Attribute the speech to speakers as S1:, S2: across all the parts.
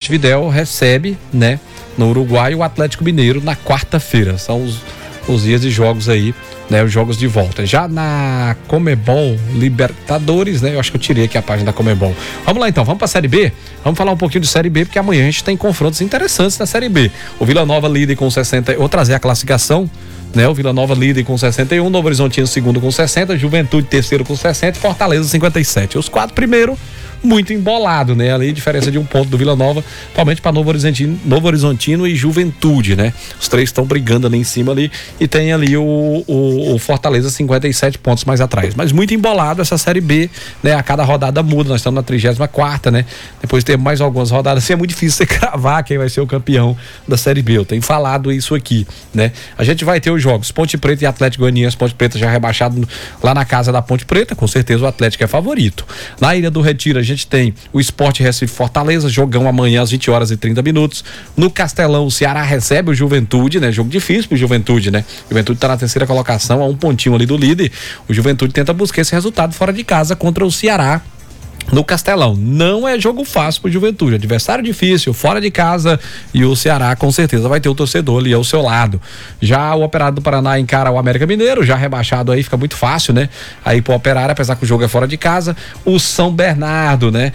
S1: Montevidéu recebe, né, no Uruguai, o Atlético Mineiro na quarta-feira. São os dias de jogos aí, né, os jogos de volta. Já na Conmebol Libertadores, né, eu acho que eu tirei aqui a página da Conmebol. Vamos lá então, vamos pra Série B? Vamos falar um pouquinho de Série B, porque amanhã a gente tem confrontos interessantes na Série B. O Vila Nova líder com 60, vou trazer a classificação, né? O Vila Nova líder com 61, Novo Horizontino segundo com 60, Juventude terceiro com 60 e Fortaleza 57. Os 4 primeiros muito embolado, né? Ali diferença de 1 ponto do Vila Nova, principalmente para Novo Horizontino e Juventude, né? Os 3 estão brigando ali em cima ali e tem ali o Fortaleza 57 pontos mais atrás. Mas muito embolado essa Série B, né? A cada rodada muda, nós estamos na 34ª, né? Depois tem mais algumas rodadas, assim, é muito difícil você cravar quem vai ser o campeão da Série B. Eu tenho falado isso aqui, né? A gente vai ter os jogos Ponte Preta e Atlético Goianiense. Ponte Preta já rebaixado lá na casa da Ponte Preta, com certeza o Atlético é favorito. Na Ilha do Retiro a gente tem o Sport Recife Fortaleza, jogão amanhã às 20h30. No Castelão, o Ceará recebe o Juventude, né? Jogo difícil pro Juventude, né? O Juventude tá na 3ª colocação, a 1 pontinho ali do líder. O Juventude tenta buscar esse resultado fora de casa contra o Ceará no Castelão. Não é jogo fácil pro Juventude, adversário difícil, fora de casa, e o Ceará com certeza vai ter o torcedor ali ao seu lado. Já o Operário do Paraná encara o América Mineiro, já rebaixado aí, fica muito fácil, né? Aí pro Operário, apesar que o jogo é fora de casa. O São Bernardo, né?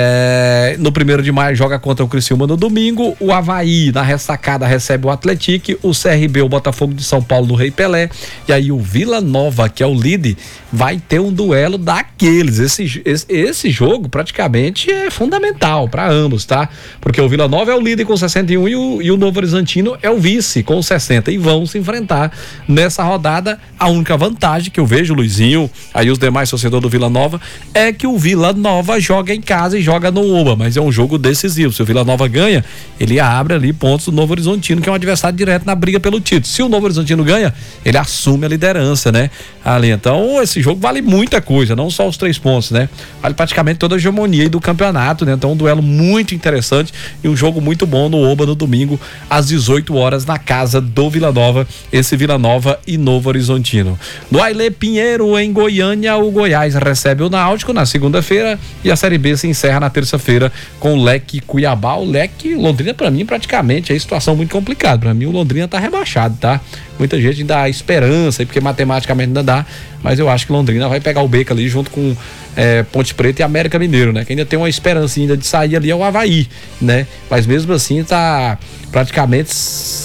S1: No 1º de maio joga contra o Criciúma no domingo. O Avaí, na ressacada, recebe o Atlético. O CRB, o Botafogo de São Paulo no Rei Pelé. E aí o Vila Nova, que é o líder, vai ter um duelo daqueles. Esse jogo praticamente é fundamental para ambos, tá? Porque o Vila Nova é o líder com 61 e o Novo Horizontino é o vice com 60 e vão se enfrentar nessa rodada. A única vantagem que eu vejo, Luizinho, aí os demais torcedores do Vila Nova, é que o Vila Nova joga em casa e joga no Oba, mas é um jogo decisivo. Se o Vila Nova ganha, ele abre ali pontos do Novo Horizontino, que é um adversário direto na briga pelo título. Se o Novo Horizontino ganha, ele assume a liderança, né? Ali, então, esse jogo vale muita coisa, não só os 3 pontos, né? Vale praticamente toda a hegemonia aí do campeonato, né? Então, um duelo muito interessante e um jogo muito bom no Oba no domingo, às 18h, na casa do Vila Nova, esse Vila Nova e Novo Horizontino. No Ailê Pinheiro, em Goiânia, o Goiás recebe o Náutico na segunda-feira e a Série B se encerra na terça-feira com o Leque Cuiabá. O Leque, Londrina, pra mim, praticamente é situação muito complicada. Pra mim, o Londrina tá rebaixado, tá? Muita gente ainda dá esperança, porque matematicamente ainda dá, mas eu acho que Londrina vai pegar o beco ali junto com Ponte Preta e América Mineiro, né? Que ainda tem uma esperança ainda de sair ali é o Avaí, né? Mas mesmo assim tá praticamente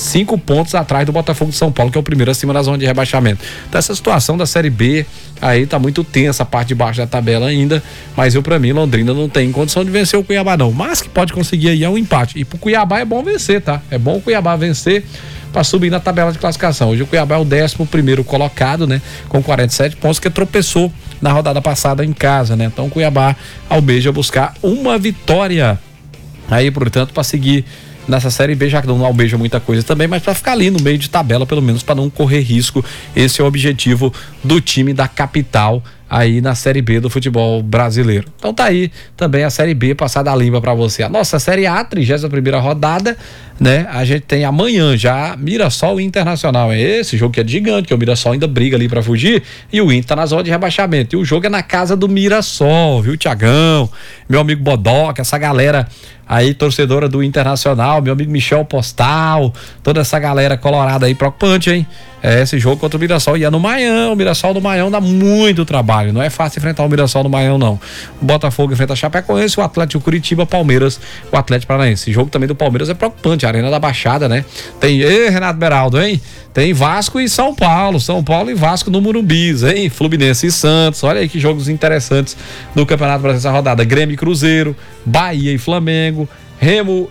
S1: 5 pontos atrás do Botafogo de São Paulo, que é o primeiro acima da zona de rebaixamento. Então essa situação da Série B aí tá muito tensa, a parte de baixo da tabela ainda, mas pra mim, Londrina não tem condição de vencer o Cuiabá não, mas que pode conseguir aí é um empate. E pro Cuiabá é bom vencer, tá? É bom o Cuiabá vencer para subir na tabela de classificação. Hoje o Cuiabá é o 11º colocado, né? Com 47 pontos, que tropeçou na rodada passada em casa, né? Então o Cuiabá almeja buscar uma vitória aí, portanto, para seguir nessa Série B, já que não almeja muita coisa também, mas para ficar ali no meio de tabela, pelo menos para não correr risco. Esse é o objetivo do time da capital aí na Série B do futebol brasileiro. Então tá aí também a Série B passada a limpa para você. A nossa Série A, 31ª rodada, né? A gente tem amanhã já Mirassol e Internacional. É esse jogo que é gigante, que o Mirassol ainda briga ali para fugir e o Inter tá na zona de rebaixamento. E o jogo é na casa do Mirassol, viu, Tiagão? Meu amigo Bodoca, essa galera aí, torcedora do Internacional, meu amigo Michel Postal, toda essa galera colorada aí, preocupante, hein? Esse jogo contra o Mirassol, e é no Maião. O Mirassol do Maião dá muito trabalho, não é fácil enfrentar o Mirassol do Maião não. O Botafogo enfrenta a Chapecoense, o Atlético Curitiba, Palmeiras, o Atlético Paranaense. Esse jogo também do Palmeiras é preocupante, a Arena da Baixada, né? Tem, Renato Beraldo, hein? Tem Vasco e São Paulo e Vasco no Murumbis, hein? Fluminense e Santos, olha aí que jogos interessantes do Campeonato Brasileiro essa rodada. Grêmio e Cruzeiro, Bahia e Flamengo, Remo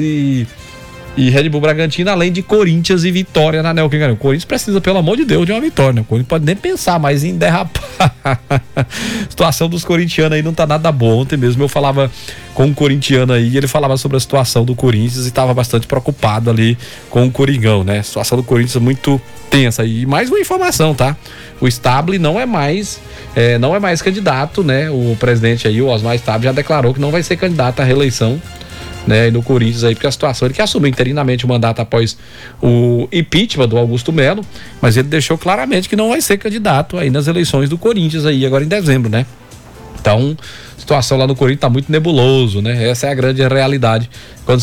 S1: e Red Bull Bragantino, além de Corinthians e Vitória na Neoquímica. O Corinthians precisa, pelo amor de Deus, de uma vitória, né? O Corinthians pode nem pensar mais em derrapar. A situação dos corintianos aí não tá nada boa. Ontem mesmo eu falava com um corintiano aí, e ele falava sobre a situação do Corinthians e estava bastante preocupado ali com o Coringão, né? A situação do Corinthians é muito tensa. E mais uma informação, tá? O Stable não é mais candidato, né? O presidente aí, o Osmar Stable, já declarou que não vai ser candidato à reeleição, né, no Corinthians aí, porque a situação, ele que assumiu interinamente o mandato após o impeachment do Augusto Melo, mas ele deixou claramente que não vai ser candidato aí nas eleições do Corinthians aí, agora em dezembro, né? Então, a situação lá no Corinthians tá muito nebuloso, né? Essa é a grande realidade. Quando